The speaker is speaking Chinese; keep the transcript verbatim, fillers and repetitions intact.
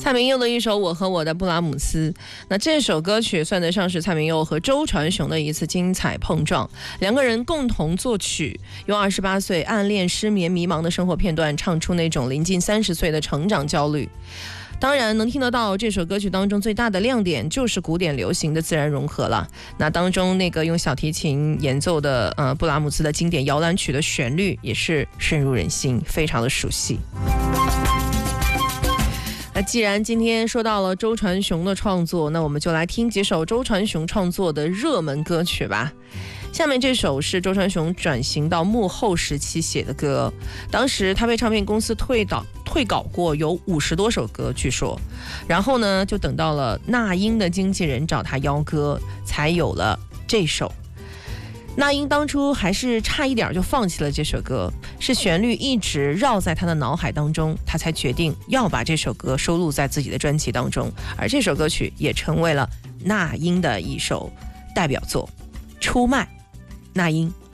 蔡明佑的一首《我和我的布拉姆斯》，那这首歌曲算得上是蔡明佑和周传雄的一次精彩碰撞，两个人共同作曲，用二十八岁暗恋、失眠、迷茫的生活片段，唱出那种临近三十岁的成长焦虑。当然能听得到这首歌曲当中最大的亮点就是古典流行的自然融合了。那当中那个用小提琴演奏的呃布拉姆斯的经典摇篮曲的旋律也是深入人心，非常的熟悉。那既然今天说到了周传雄的创作，那我们就来听几首周传雄创作的热门歌曲吧。下面这首是周传雄转型到幕后时期写的歌，当时他被唱片公司退稿退稿过有五十多首歌据说，然后呢就等到了那英的经纪人找他邀歌，才有了这首。那英当初还是差一点就放弃了这首歌，是旋律一直绕在他的脑海当中，他才决定要把这首歌收录在自己的专辑当中，而这首歌曲也成为了那英的一首代表作。出卖，那英